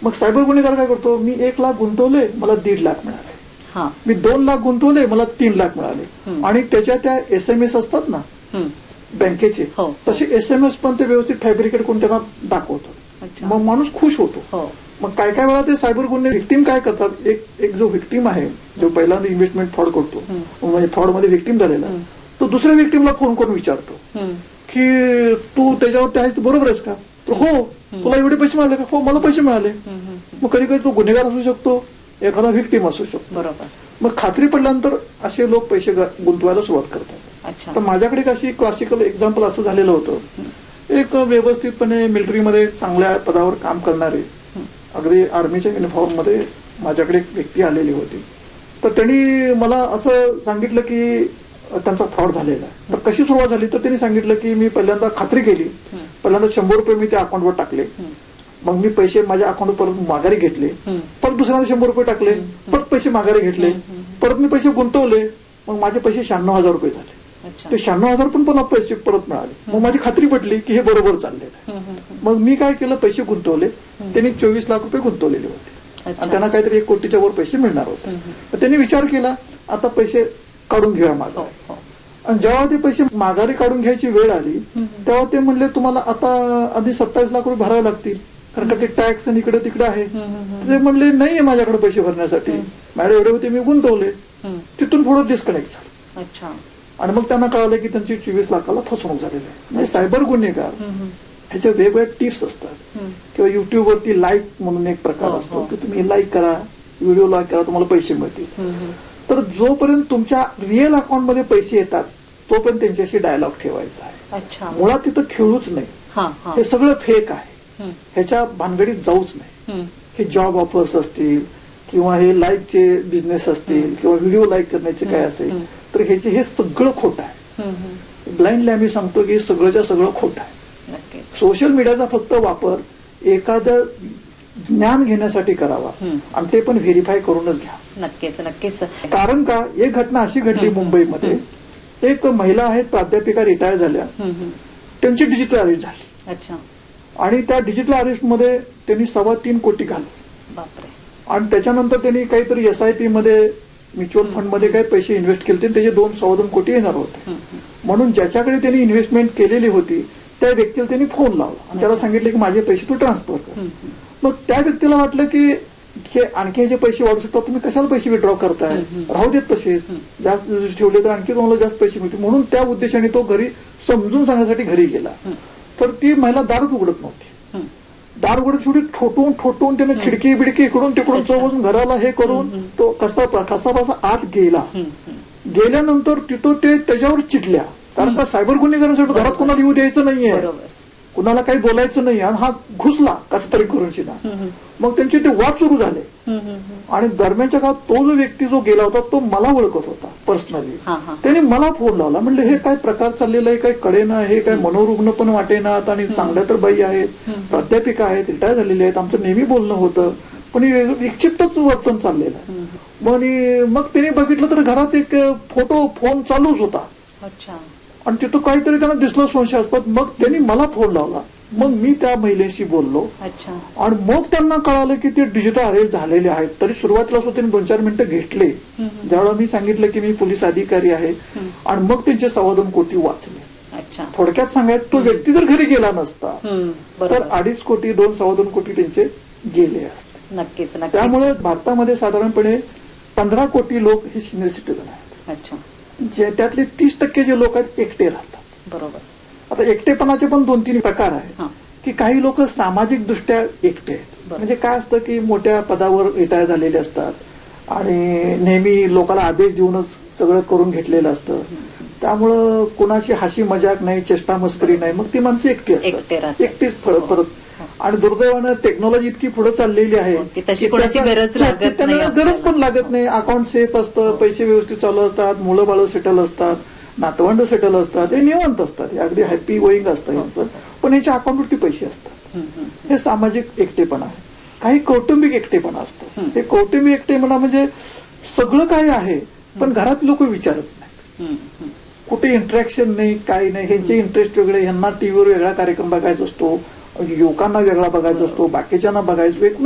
मग सायबर गुन्हेगार काय करतो, मी 1 लाख गुंतवले, मला 1.5 लाख मिळाले. मी 2 लाख गुंतवले, मला 3 लाख मिळाले. आणि त्याच्या त्या SMS असतात ना बँकेचे, तसे SMS पण ते व्यवस्थित फॅब्रिकेट करून त्यांना दाखवतो. मग माणूस खुश होतो. मग काय काय वेळा ते सायबर गुन्हे व्हिक्टीम काय करतात, एक जो व्हिक्टीम आहे, जो पहिल्यांदा इन्व्हेस्टमेंट फ्रॉड करतो, म्हणजे फ्रॉड मध्ये व्हिक्टीम झालेला, तो दुसऱ्या व्हिक्टीमला फोन करून विचारतो की तू त्याच्यावरती आहेस, बरोबर आहेस का? हो. तुला एवढे पैसे मिळाले का? हो, मला पैसे मिळाले. मग कधी कधी तो गुन्हेगार असू शकतो, एखादा व्हिक्टीम असू शकतो. बरोबर. मग खात्री पडल्यानंतर असे लोक पैसे गुंतवायला सुरुवात करतात. तर माझ्याकडे अशी क्लासिकल एक्झाम्पल असं झालेलं होतं, एक व्यवस्थितपणे मिलिटरीमध्ये चांगल्या पदावर काम करणारे, अगदी आर्मीच्या युनिफॉर्म मध्ये माझ्याकडे एक व्यक्ती आलेली होती. तर त्यांनी मला असं सांगितलं की त्यांचा फ्रॉड झालेला आहे. तर कशी सुरुवात झाली, तर त्यांनी सांगितलं की मी पहिल्यांदा खात्री केली, पहिल्यांदा 100 रुपये मी त्या अकाउंटवर टाकले, मग मी पैसे माझ्या अकाउंटवर परत माघारी घेतले, परत दुसऱ्यांदा 100 रुपये टाकले, परत पैसे माघारी घेतले, परत मी पैसे गुंतवले, मग माझे पैसे 96,000 रुपये झाले. ते 96,000 पण मला पैसे परत मिळाले. मग माझी खात्री पटली की हे बरोबर चाललेलं आहे. मग मी काय केलं, पैसे गुंतवले. त्यांनी 24 लाख रुपये गुंतवलेले होते आणि त्यांना काहीतरी 1 कोटीच्या वर पैसे मिळणार होते. तर त्यांनी विचार केला, आता पैसे काढून घेऊया माघारी. आणि जेव्हा ते पैसे माघारी काढून घ्यायची वेळ आली, तेव्हा ते म्हणले तुम्हाला आता आधी 27 लाख रुपये भरावे लागतील, कारण का ते टॅक्स आणि इकडे तिकडे आहे. ते म्हणले नाहीये माझ्याकडे पैसे भरण्यासाठी, मॅडम एवढे होते मी गुंतवले. तिथून पुढे डिस्कनेक्ट झालं. आणि मग त्यांना कळालं की त्यांची 24 लाखाला फसवणूक झालेली आहे. म्हणजे सायबर गुन्हेगार ह्याच्या वेगवेगळ्या टिप्स असतात, किंवा युट्यूबवरती लाईक म्हणून एक प्रकार असतो की तुम्ही लाईक करा, व्हिडिओ लाईक करा, तुम्हाला पैसे मिळतील. तर जोपर्यंत तुमच्या रिअल अकाउंटमध्ये पैसे येतात तोपर्यंत त्यांच्याशी डायलॉग ठेवायचा आहे. मुळात तिथं खेळूच नाही, हे सगळं फेक आहे, ह्याच्या भानगडीत जाऊच नाही. हे जॉब ऑफर्स असतील किंवा हे लाईकचे बिझनेस असतील किंवा व्हिडिओ लाईक करण्याचे काय असेल, तर ह्याचे हे सगळं खोटं आहे. ब्लाइंडली आम्ही सांगतो की सगळंच्या सगळं खोटं आहे. सोशल मीडियाचा फक्त वापर एखादं ज्ञान घेण्यासाठी करावा, आणि ते पण व्हेरीफाय करूनच घ्या. नक्कीच नक्कीच. कारण का, एक घटना अशी घडली मुंबईमध्ये, एक महिला आहेत प्राध्यापिका, रिटायर झाल्या, त्यांची डिजिटल अरेस्ट झाली. आणि त्या डिजिटल अरेस्टमध्ये त्यांनी 3.25 कोटी घालवले. आणि त्याच्यानंतर त्यांनी काहीतरी SIP मध्ये, म्युच्युअल फंड मध्ये काही पैसे इन्व्हेस्ट केले, त्याचे 2.25 कोटी येणार होते. म्हणून ज्याच्याकडे त्यांनी इन्व्हेस्टमेंट केलेली होती त्या व्यक्तीला त्यांनी फोन लावला आणि त्याला सांगितलं की माझे पैसे तू ट्रान्सफर कर. मग त्या व्यक्तीला वाटलं की हे आणखी जे पैसे वाढू शकतात, तुम्ही कशाला पैसे विड्रॉ करताय, राहू देत तसेच, जास्त ठेवले तर आणखी तुम्हाला जास्त पैसे मिळतील. म्हणून त्या उद्देशाने तो घरी समजून सांगण्यासाठी घरी गेला. तर ती महिला दारूच उघडत नव्हती. दार उघडत शेवटी ठोठवून त्याने खिडकी बिडकी इकडून तिकडून चौबजून घराला हे करून तो कसा आत गेला. गेल्यानंतर तिथं ते त्याच्यावर चिडल्या, कारण का सायबर गुन्हेगारांसाठी घरात कोणाला येऊ द्यायचं नाहीये, कुणाला काही बोलायचं नाही. आणि हा घुसला कसं तरी करून शिना. मग त्यांचे ते वाद सुरू झाले. आणि दरम्यानच्या काळात तो जो व्यक्ती जो गेला होता तो मला ओळखत होता पर्सनली. त्याने मला फोन लावला, म्हणले हे काय प्रकार चाललेला आहे, काय कळेना, हे काय मनोरुग्ण पण वाटेनात, आणि चांगल्या तर बाई आहेत, प्राध्यापिका आहेत, रिटायर झालेले आहेत, आमचं नेहमी बोलणं होतं, पण विक्षिप्तच वर्तन चाललेलं आहे. मग त्याने बघितलं तर घरात एक फोन चालूच होता. आणि तिथं काहीतरी त्यांना दिसलं संशयास्पद. मग त्यांनी मला फोन लावला. मग मी त्या महिलेशी बोललो. आणि मग त्यांना कळालं की ते डिजिटल अरेस्ट झालेले आहेत. तरी सुरुवातीला त्यांनी 2-4 मिनिटं घेतले, ज्यावेळेला मी सांगितलं की मी पोलीस अधिकारी आहे. आणि मग त्यांचे 2.25 कोटी वाचले. थोडक्यात सांगायचं, तो व्यक्ती जर घरी गेला नसता तर 2.5 कोटी 2-2.25 कोटी त्यांचे गेले असते. नक्कीच. त्यामुळे भारतामध्ये साधारणपणे 15 कोटी लोक हे सिनियर सिटीजन आहेत. त्यातले 30% जे लोक आहेत एकटे राहतात. बरोबर. आता एकटेपणाचे पण 2-3 प्रकार आहेत. की काही लोक सामाजिक दृष्ट्या एकटे आहेत. म्हणजे काय असतं की मोठ्या पदावर रिटायर झालेले असतात आणि नेहमी लोकांना आदेश देऊनच सगळं करून घेतलेलं असतं. त्यामुळं कुणाशी हसी मजाक नाही, चेष्टा मस्करी नाही, मग ती माणसं एकटी असतात, एकटीच परत. आणि दुर्दैवानं टेक्नॉलॉजी इतकी पुढे चाललेली आहे की त्यांना गरज पण लागत नाही. अकाउंट सेफ असतं, पैसे व्यवस्थित चालू असतात, मुलं बाळ सेटल असतात, नातवंड सेटल असतात, हे निवांत असतात, हे अगदी हॅपी गोईंग असतं यांचं. पण यांच्या अकाउंटवरती पैसे असतात. हे सामाजिक एकटेपणा आहे. काही कौटुंबिक एकटेपणा असतो. हे कौटुंबिक एकटेपणा म्हणजे सगळं काही आहे पण घरात लोक विचारत नाही, कुठे इंटरॅक्शन नाही, काही नाही. ह्यांचे इंटरेस्ट वेगळे, ह्यांना टीव्हीवर वेगळा कार्यक्रम बघायचा असतो, युवकांना वेगळा बघायचा असतो, बाकीच्यांना बघायचं